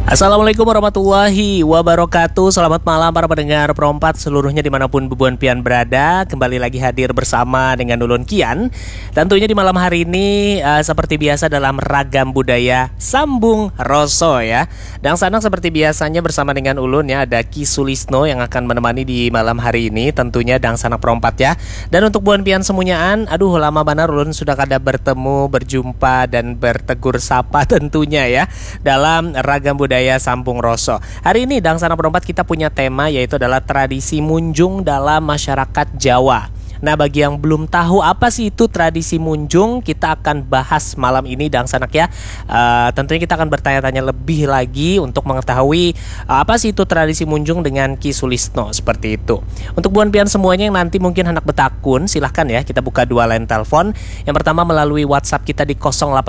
Assalamualaikum warahmatullahi wabarakatuh. Selamat malam para pendengar Perompat seluruhnya dimanapun Bubuan Pian berada. Kembali lagi hadir bersama dengan Ulun Kian. Tentunya di malam hari ini seperti biasa dalam ragam budaya Sambung Roso ya. Dan sanang seperti biasanya bersama dengan Ulun ya. Ada Ki Sulisno yang akan menemani di malam hari ini. Tentunya Dang Sanak Perompat ya. Dan untuk Buan Pian semuanyaan, aduh lama benar Ulun sudah kada bertemu, berjumpa dan bertegur sapa tentunya ya dalam ragam budaya Sambung Roso. Hari ini Dang Sanak Perompat kita punya tema yaitu adalah tradisi munjung dalam masyarakat Jawa. Nah, bagi yang belum tahu apa sih itu tradisi munjung, kita akan bahas malam ini Dang Sanak ya. Tentunya kita akan bertanya-tanya lebih lagi untuk mengetahui apa sih itu tradisi munjung dengan Ki Sulisno seperti itu. Untuk Buan Pian semuanya yang nanti mungkin hendak betakun, silahkan ya kita buka dua line telepon. Yang pertama melalui WhatsApp kita di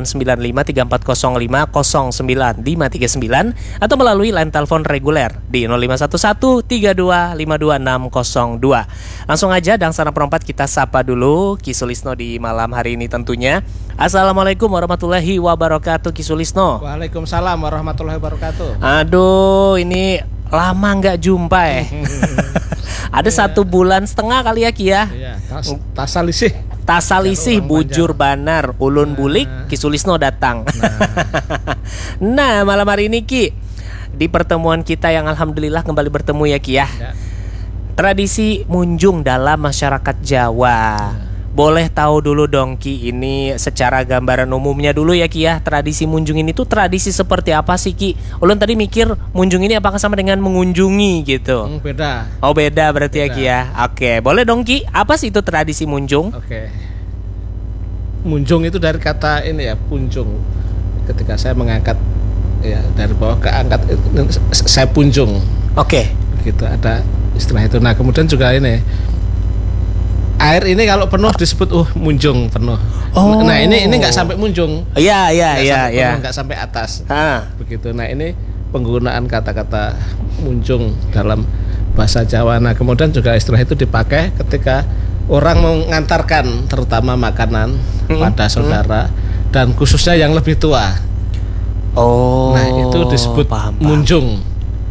089534050959 atau melalui line telepon reguler di 051132525602. Langsung aja Dang Sanak Perompat kita sapa dulu Ki Sulisno di malam hari ini tentunya. Assalamualaikum warahmatullahi wabarakatuh Ki Sulisno. Waalaikumsalam warahmatullahi wabarakatuh. Aduh, ini lama nggak jumpa ya. Ada 1 bulan setengah kali ya Ki ya. Iya, tasalisih. Tasalisih bujur banar ulun bulik Ki Sulisno datang. Nah, malam hari ini Ki, di pertemuan kita yang alhamdulillah kembali bertemu ya Ki ya. Tradisi munjung dalam masyarakat Jawa. Boleh tahu dulu dong Ki, ini secara gambaran umumnya dulu ya Ki ya. Tradisi munjung ini tuh tradisi seperti apa sih Ki? Ulun tadi mikir munjung ini apakah sama dengan mengunjungi gitu. Beda. Oh beda berarti ya Ki ya. Oke, boleh dong Ki, apa sih itu tradisi munjung? Oke. Munjung itu dari kata ini ya, punjung. Ketika saya mengangkat ya dari bawah ke angkat, saya punjung. Oke. Gitu ada istilah itu. Nah kemudian juga ini air ini kalau penuh disebut munjung penuh. Oh. Nah ini nggak sampai munjung. Iya. Nggak sampai atas. Ah. Begitu. Nah ini penggunaan kata-kata munjung dalam bahasa Jawa. Nah kemudian juga istilah itu dipakai ketika orang mengantarkan terutama makanan pada saudara dan khususnya yang lebih tua. Oh. Nah itu disebut paham. munjung.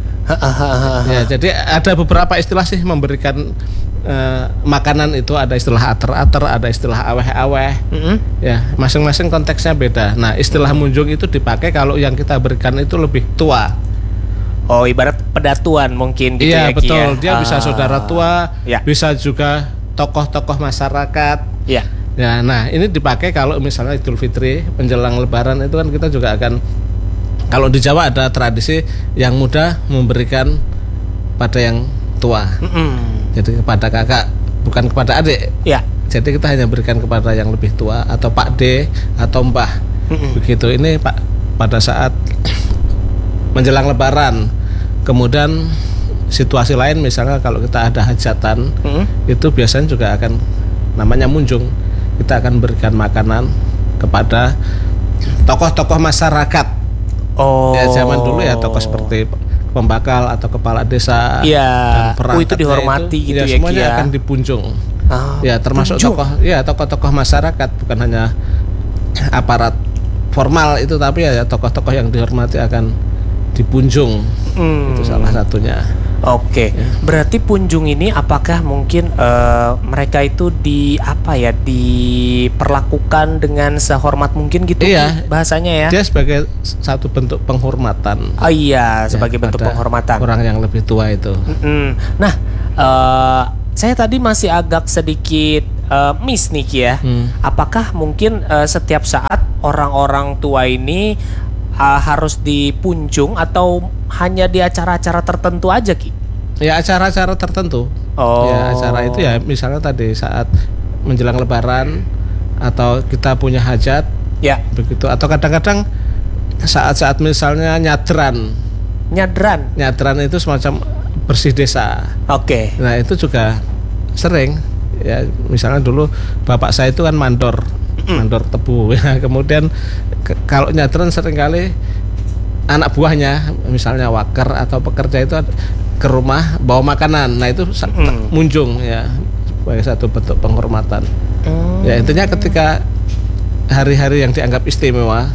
Ya, jadi ada beberapa istilah sih memberikan makanan itu, ada istilah ater-ater, ada istilah aweh-aweh. Ya, masing-masing konteksnya beda. Nah, istilah munjung itu dipakai kalau yang kita berikan itu lebih tua. Oh, ibarat pedatuan mungkin gitu ya Ki. Betul. Ya? Dia bisa saudara tua, ya. Bisa juga tokoh-tokoh masyarakat. Ya. Ya, nah ini dipakai kalau misalnya Idul Fitri menjelang Lebaran itu kan kita juga akan, kalau di Jawa ada tradisi yang muda memberikan pada yang tua. Jadi kepada kakak, bukan kepada adik. Ya. Jadi kita hanya berikan kepada yang lebih tua atau Pak D atau Mbah. Begitu. Ini Pak pada saat menjelang Lebaran. Kemudian situasi lain misalnya kalau kita ada hajatan, itu biasanya juga akan namanya munjung. Kita akan berikan makanan kepada tokoh-tokoh masyarakat. Oh. Ya zaman dulu ya tokoh seperti pembakal atau kepala desa dan perangkatnya itu dihormati itu, gitu ya semuanya Ki, akan dipunjung. Ya termasuk tokoh-tokoh masyarakat, bukan hanya aparat formal itu, tapi ya tokoh-tokoh yang dihormati akan dipunjung. Itu salah satunya. Oke. Ya. Berarti punjung ini apakah mungkin mereka itu diperlakukan dengan sehormat mungkin gitu bahasanya ya? Dia sebagai satu bentuk penghormatan. Oh iya, sebagai bentuk penghormatan orang yang lebih tua itu. Nah, saya tadi masih agak sedikit miss nih Ki ya. Apakah mungkin setiap saat orang-orang tua ini harus dipunjung atau hanya di acara-acara tertentu aja Ki? Ya acara-acara tertentu. Oh. Ya acara itu ya misalnya tadi saat menjelang Lebaran atau kita punya hajat. Ya. Begitu. Atau kadang-kadang saat-saat misalnya nyadran. Nyadran itu semacam bersih desa. Oke. Nah itu juga sering. Ya misalnya dulu bapak saya itu kan mandor tebu ya. Kemudian kalau nyadran seringkali anak buahnya misalnya waker atau pekerja itu ke rumah bawa makanan. Nah itu munjung ya sebagai satu bentuk penghormatan. Ya intinya ketika hari-hari yang dianggap istimewa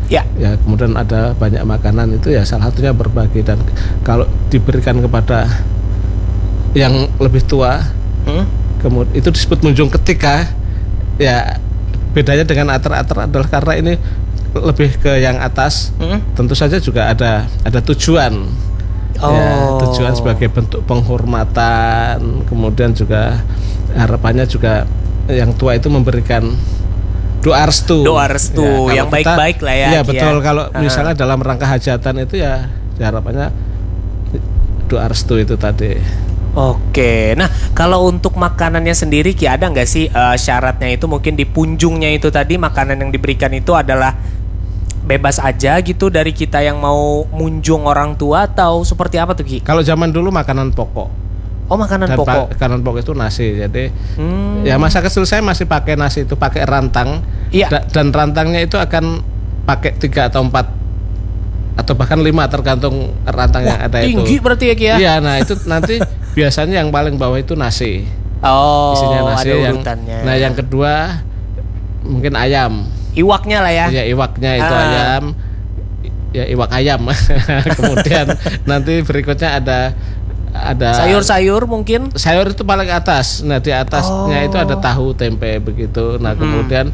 Ya. Ya, kemudian ada banyak makanan itu ya salah satunya berbagi, dan kalau diberikan kepada yang lebih tua, kemudian itu disebut munjung ketiga. Ya, bedanya dengan ater-ater adalah karena ini lebih ke yang atas. Tentu saja juga ada tujuan. Ya, tujuan sebagai bentuk penghormatan, kemudian juga harapannya juga yang tua itu memberikan doa restu ya, yang baik-baik lah ya. Iya betul, kalau misalnya dalam rangka hajatan itu ya harapannya doa restu itu tadi. Oke, nah kalau untuk makanannya sendiri Ki, ada nggak sih syaratnya itu, mungkin di punjungnya itu tadi makanan yang diberikan itu adalah bebas aja gitu dari kita yang mau munjung orang tua, atau seperti apa tuh Ki? Kalau zaman dulu makanan pokok. Oh, makanan pokok. Makanan pokok itu nasi. Jadi ya masa kecil saya masih pakai nasi itu pakai rantang. Iya. Dan rantangnya itu akan pakai 3 atau 4 atau bahkan 5 tergantung rantang yang ada itu. Tinggi berarti ya Ki ya? Iya, nah itu nanti biasanya yang paling bawah itu nasi. Oh, isinya nasi. ada urutannya. Yang kedua mungkin ayam. Iwaknya lah ya. Ya, iwaknya itu ayam. Ya, iwak ayam. Kemudian nanti berikutnya ada sayur-sayur mungkin. Sayur itu paling atas. Nah, di atasnya itu ada tahu, tempe begitu. Nah, kemudian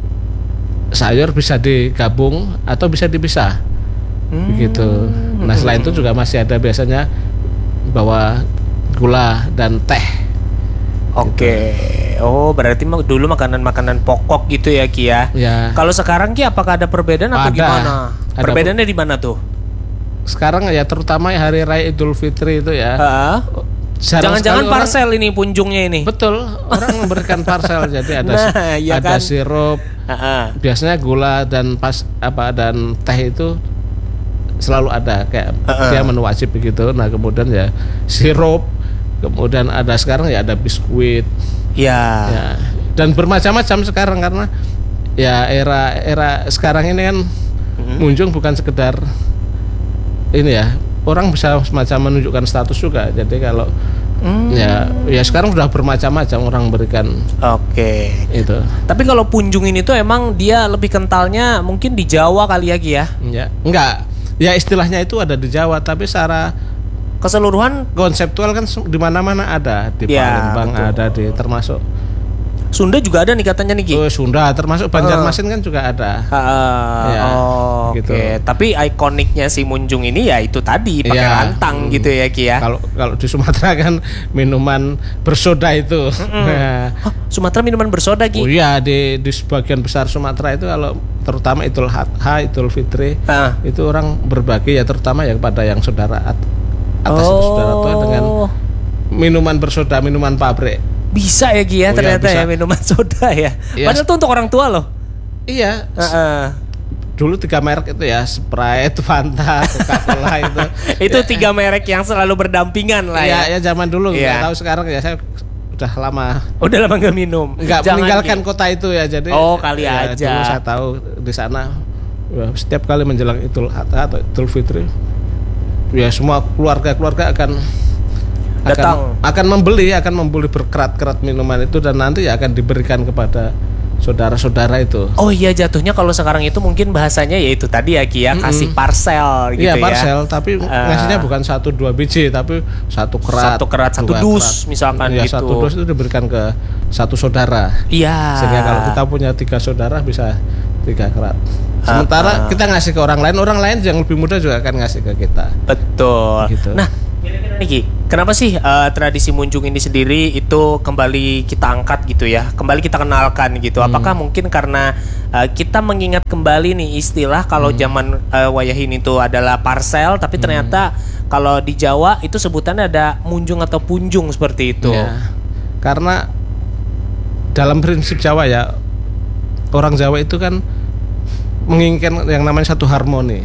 sayur bisa digabung atau bisa dipisah. Begitu. Nah, selain itu juga masih ada biasanya bawa gula dan teh. Oke. Oh, berarti dulu makanan-makanan pokok gitu ya Ki ya. Ya. Kalau sekarang Ki, apakah ada perbedaan atau gimana? Perbedaannya di mana tuh? Sekarang ya terutama hari raya Idul Fitri itu ya. Jangan-jangan parcel ini punjungnya ini. Betul, orang memberikan parcel. Jadi ada ya ada kan? sirup. Biasanya gula dan dan teh itu selalu ada, kayak dia menu wajib begitu. Nah, kemudian ya sirup. Kemudian ada sekarang ya ada biskuit. Ya. Dan bermacam-macam sekarang karena ya era sekarang ini kan munjung bukan sekedar ini ya, orang bisa semacam menunjukkan status juga. Jadi kalau ya sekarang sudah bermacam-macam orang berikan. Oke. Itu. Tapi kalau punjung ini tuh emang dia lebih kentalnya mungkin di Jawa kali ya Ki ya? Ya, enggak. Ya istilahnya itu ada di Jawa, tapi secara keseluruhan konseptual kan di mana-mana ada, di Palembang betul. Ada di termasuk Sunda juga ada nih katanya nih Ki. Sunda termasuk Banjarmasin kan juga ada. Gitu. Oke. Tapi ikoniknya si munjung ini ya itu tadi pakai rantang gitu ya Ki ya. Kalau di Sumatera kan minuman bersoda itu. Sumatera minuman bersoda Ki. Oh iya, di sebagian besar Sumatera itu kalau terutama Idul Adha, Idul Fitri itu orang berbagi ya terutama ya kepada yang saudara atas saudara tua dengan minuman bersoda, minuman pabrik. Bisa ya Ki ya, ternyata ya minuman soda ya. Padahal itu untuk orang tua loh. Iya. Dulu 3 merek itu ya, Sprite, Fanta, Coca-Cola itu. Itu 3 merek yang selalu berdampingan lah ya. Ya zaman dulu nggak tahu sekarang ya, saya udah lama nggak minum. Nggak meninggalkan kota itu ya, jadi kali aja. Dulu saya tahu di sana setiap kali menjelang Idul Adha atau Idul Fitri ya semua keluarga akan membeli berkerat-kerat minuman itu, dan nanti ya akan diberikan kepada saudara-saudara itu. Oh iya, jatuhnya kalau sekarang itu mungkin bahasanya ya itu tadi ya Ki ya, kasih parcel gitu ya. Iya, parcel, tapi ngasihnya bukan 1-2 biji, tapi 1 kerat, 1 dus misalkan ya, gitu. 1 dus itu diberikan ke 1 saudara. Iya. Sehingga kalau kita punya 3 saudara bisa 3 kerat. Sementara kita ngasih ke orang lain yang lebih muda juga akan ngasih ke kita. Betul. Gitu. Nah, kira-kira nih Ki, kenapa sih tradisi munjung ini sendiri itu kembali kita angkat gitu ya, kembali kita kenalkan gitu? Apakah mungkin karena kita mengingat kembali nih istilah kalau zaman Wayahin itu adalah parcel, tapi ternyata kalau di Jawa itu sebutannya ada munjung atau punjung seperti itu. Ya, karena dalam prinsip Jawa ya, orang Jawa itu kan menginginkan yang namanya satu harmoni,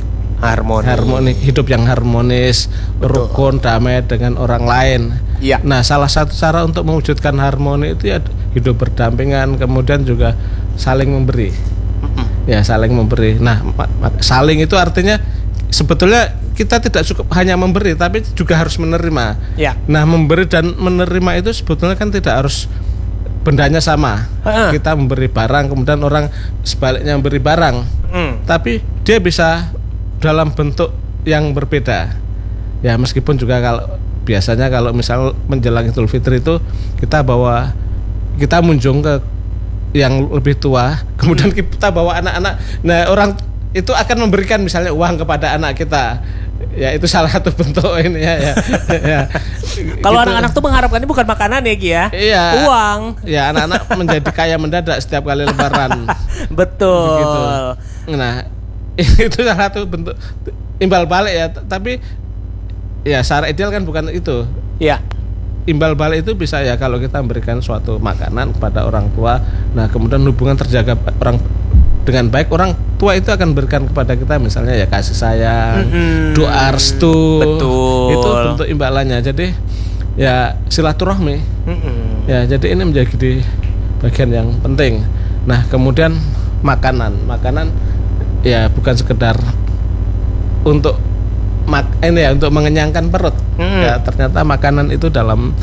hidup yang harmonis, rukun, damai dengan orang lain. Ya. Nah, salah satu cara untuk mewujudkan harmoni itu ya hidup berdampingan, kemudian juga saling memberi. Ya, saling memberi. Nah, saling itu artinya sebetulnya kita tidak cukup hanya memberi, tapi juga harus menerima. Ya. Nah, memberi dan menerima itu sebetulnya kan tidak harus bendanya sama. Kita memberi barang, kemudian orang sebaliknya memberi barang. Tapi dia bisa dalam bentuk yang berbeda. Ya meskipun juga kalau biasanya kalau misal menjelang Idul Fitri itu kita munjung ke yang lebih tua, kemudian kita bawa anak-anak. Nah orang itu akan memberikan misalnya uang kepada anak kita. Ya itu salah satu bentuk ini ya. Kalau gitu. anak-anak tuh mengharapkannya bukan makanan ya Ki ya, iya, uang. Ya anak-anak menjadi kaya mendadak setiap kali Lebaran. Betul. Begitu. Nah itu salah satu bentuk imbal balik ya. Tapi ya secara ideal kan bukan itu. Iya. Imbal balik itu bisa ya kalau kita memberikan suatu makanan kepada orang tua. Nah kemudian hubungan terjaga dengan baik, orang tua itu akan berikan kepada kita misalnya ya kasih sayang, doa restu. Betul. Itu bentuk imbalannya. Jadi ya silaturahmi. Ya jadi ini menjadi bagian yang penting. Nah kemudian makanan ya bukan sekedar untuk untuk mengenyangkan perut. Ya ternyata makanan itu dalam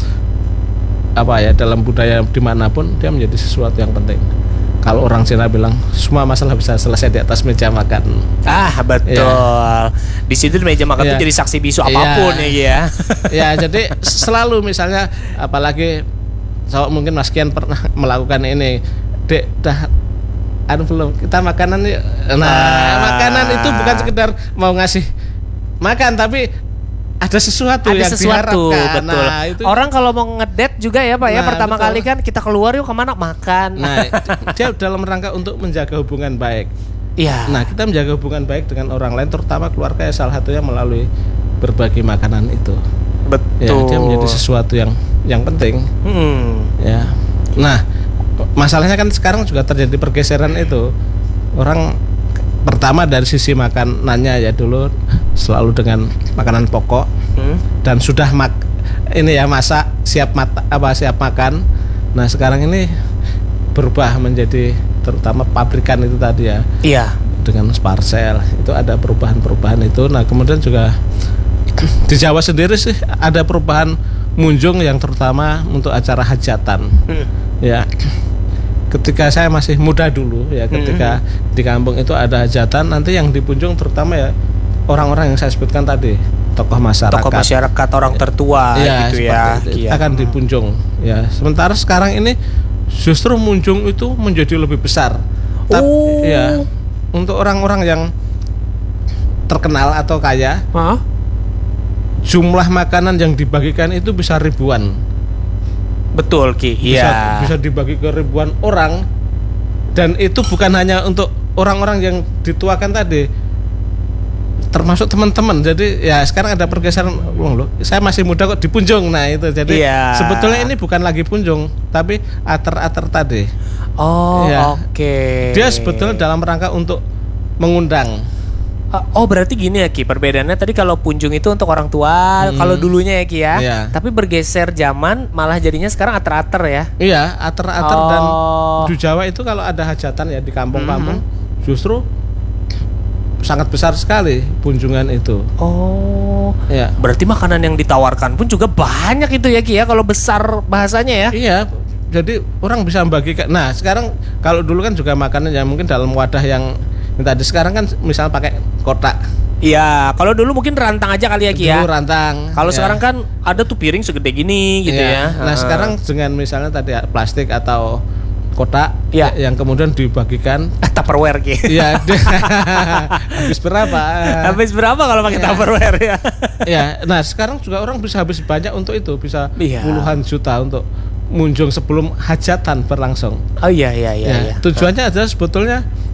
dalam budaya dimanapun dia menjadi sesuatu yang penting. Kalau orang Cina bilang semua masalah bisa selesai di atas meja makan. Betul. Ya. Di situ di meja makan itu jadi saksi bisu apapun ya. Ya jadi selalu misalnya apalagi mungkin Mas Kian pernah melakukan ini. Dek belum kita makanan yuk. Makanan itu bukan sekedar mau ngasih makan tapi ada sesuatu yang diharapkan. Betul. Nah, itu orang kalau mau ngedate juga ya Pak ya pertama kali kan kita keluar yuk kemana makan. Nah dia dalam rangka untuk menjaga hubungan baik. Iya. Nah kita menjaga hubungan baik dengan orang lain terutama keluarga ya salah satunya melalui berbagi makanan itu. Betul. Ya dia menjadi sesuatu yang penting. Ya. Nah masalahnya kan sekarang juga terjadi pergeseran itu. Orang pertama dari sisi makanannya ya dulu selalu dengan makanan pokok dan sudah masak siap makan. Nah sekarang ini berubah menjadi terutama pabrikan itu tadi ya. Iya. Dengan parcel itu ada perubahan itu. Nah kemudian juga di Jawa sendiri sih ada perubahan munjung yang terutama untuk acara hajatan. Ya. Ketika saya masih muda dulu ya, ketika di kampung itu ada hajatan, nanti yang dipunjung terutama ya orang-orang yang saya sebutkan tadi, tokoh masyarakat, orang tertua ya, gitu ya, akan dipunjung ya. Sementara sekarang ini justru munjung itu menjadi lebih besar. Tapi ya untuk orang-orang yang terkenal atau kaya, jumlah makanan yang dibagikan itu bisa ribuan. Betul Ki. Bisa dibagi ke ribuan orang. Dan itu bukan hanya untuk orang-orang yang dituakan tadi, termasuk teman-teman. Jadi ya sekarang ada pergeseran, loh, saya masih muda kok dipunjung. Nah itu jadi sebetulnya ini bukan lagi punjung, tapi ater-ater tadi. Oke. Dia sebetulnya dalam rangka untuk mengundang. Berarti gini ya Ki, perbedaannya tadi kalau punjung itu untuk orang tua, kalau dulunya ya Ki ya. Tapi bergeser zaman malah jadinya sekarang ater-ater ya. Iya, ater-ater dan di Jawa itu kalau ada hajatan ya di kampung-kampung justru sangat besar sekali kunjungan itu. Ya. Berarti makanan yang ditawarkan pun juga banyak itu ya Ki ya kalau besar bahasanya ya. Iya. Jadi orang bisa membagikan. Nah, sekarang kalau dulu kan juga makanan yang mungkin dalam wadah yang tadi, sekarang kan misalnya pakai kotak. Iya, kalau dulu mungkin rantang aja kali ya Ki ya. Dulu rantang. Kalau sekarang kan ada tuh piring segede gini gitu ya. Nah, sekarang dengan misalnya tadi plastik atau kotak yang kemudian dibagikan Tupperware Ki. Iya. Habis berapa? Habis berapa kalau pakai Tupperware ya? Ya, nah sekarang juga orang bisa habis banyak untuk itu, bisa puluhan juta untuk munjung sebelum hajatan berlangsung. Iya. Tujuannya adalah sebetulnya